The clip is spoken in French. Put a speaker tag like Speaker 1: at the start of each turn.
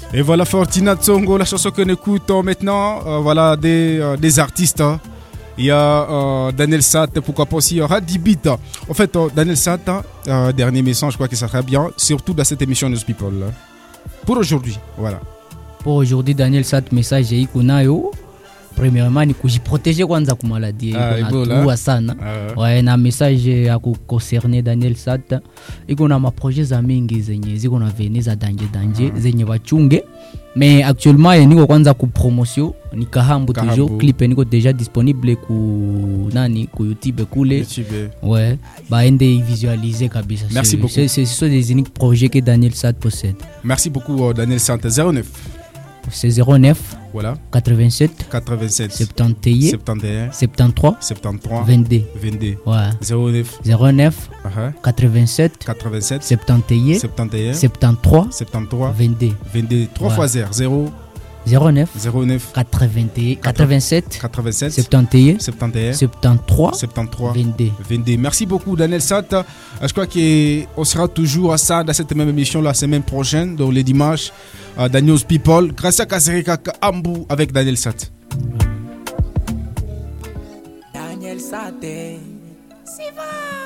Speaker 1: Et voilà Fortina Tsongo, la chanson qu'on écoute maintenant. Voilà des artistes. Il y a Daniel Sat, pourquoi pas aussi Radibit. En fait, Daniel Sat, dernier message, je crois que ça serait bien, surtout dans cette émission News People. Pour aujourd'hui, voilà.
Speaker 2: Pour aujourd'hui, Daniel Sat, message est kunayo. Premièrement, ni kujiprotéger kwanza ku maladie kuna sana. Ouais, na message ya kuconcerner Daniel Sat. Iko na maprojet za mingi zenye ziko na venir za danger zenye bachunge. Mais actuellement niko kwanza ku promotion ni Kahambu toujours clip niko déjà disponible ku YouTube kule. Ouais, baende visualiser kabisa.
Speaker 1: Merci beaucoup.
Speaker 2: Ce sont des uniques projets que Daniel Sat possède.
Speaker 1: Merci beaucoup Daniel Sat. 09.
Speaker 2: C'est 09
Speaker 1: voilà
Speaker 2: 87
Speaker 1: 71
Speaker 2: 73 22 ouais 09 87 71 73 22
Speaker 1: 3 fois 0
Speaker 2: 09
Speaker 1: 87
Speaker 2: 71 73
Speaker 1: 22. Merci beaucoup Daniel Sat. Je crois qu'on sera toujours à ça dans cette même émission la semaine prochaine, donc les dimanches dans News People. Grâce à Kaserika Ambu avec Daniel Sat.
Speaker 3: Daniel Sat.